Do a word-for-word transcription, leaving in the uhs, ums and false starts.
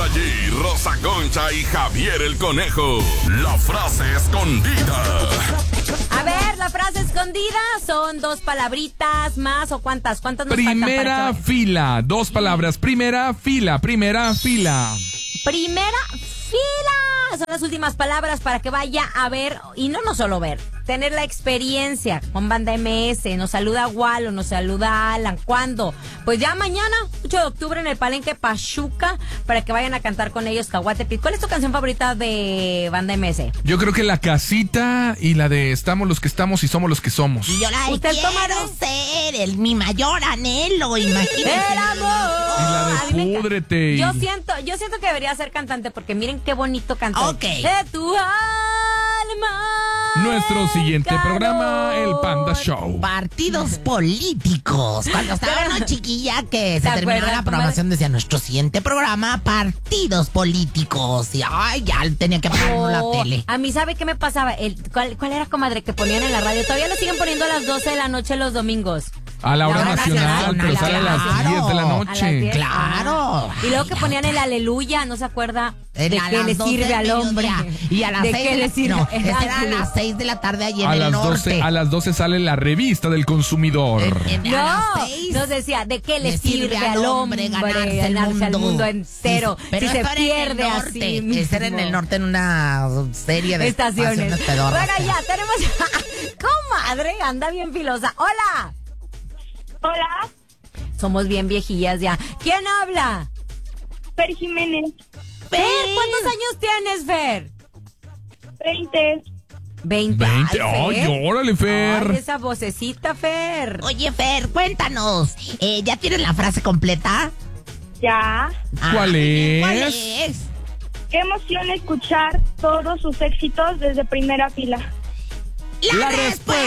G, Rosa Concha y Javier el Conejo. La frase escondida. A ver, la frase escondida son dos palabritas más o cuántas, cuántas nos faltan Primera para que- fila, dos palabras. Primera fila, primera fila. Primera fila. Son las últimas palabras para que vaya a ver, y no no solo ver, tener la experiencia con Banda M S. Nos saluda Walo, nos saluda Alan. ¿Cuándo? Pues ya mañana, ocho de octubre, en el Palenque Pachuca, para que vayan a cantar con ellos Caguatepec. ¿Cuál es tu canción favorita de Banda M S? Yo creo que La Casita y la de Estamos los que estamos y somos los que somos. Y yo la ¿Usted quiero tomaron? ser el, mi mayor anhelo, imagínense. ¡El amor! Y la de A mí me encanta. Púdrete. Yo siento, yo siento que debería ser cantante, porque miren qué bonito canta. Ok. De tu alma. Nuestro siguiente calor. programa, el Panda Show. Partidos políticos. Cuando estaba una chiquilla que se ¿Te terminaba acuerdas, la programación, decía nuestro siguiente programa, partidos políticos. Y ay, ya tenía que apagar uno la Oh, tele. a mí, ¿sabe qué me pasaba? El, ¿cuál, ¿Cuál era, comadre, que ponían en la radio? Todavía lo siguen poniendo a las doce de la noche los domingos. A la hora La hora nacional, nacional, pero sale a las claro. diez de la A las noche. diez. Claro. Y luego Ay, que la ponían el otra. aleluya, ¿no se acuerda? En ¿De a qué las le doce sirve del al hombre? mediodía. Y a las ¿De seis qué de le la- sirve? No, ese era a Ángel. las seis de la tarde allí en A el las norte. doce, a las doce sale la revista del consumidor. En- en- a las No, seis nos decía, ¿de qué le sirve al hombre ganarse, el mundo? al mundo entero? Sí, pero si se esto era en el pierde norte. así mismo. Ese era en el norte en una serie de Estaciones. estaciones pedorras. Bueno, ya tenemos. Comadre, anda bien filosa. ¡Hola! Hola, Somos bien viejillas ya. ¿Quién habla? Fer Jiménez, Fer, ¿cuántos años tienes, Fer? veinte. Veinte. veinte. Ay, Fer. Ay, órale, Fer. Ay, esa vocecita, Fer. Oye, Fer, cuéntanos. Eh, ¿Ya tienes la frase completa? Ya. ¿Cuál Ay, ¿Cuál es? es? Qué emoción escuchar todos sus éxitos desde primera fila. La respuesta